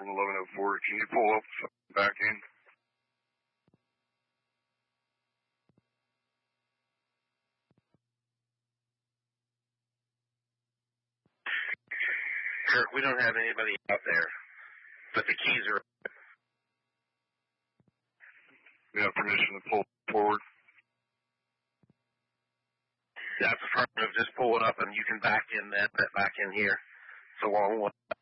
1104. Can you pull up back in? Kirk, we don't have anybody out there, but the keys are... You have permission to pull forward? That's affirmative. Just pull it up and you can back in here. It's a long one.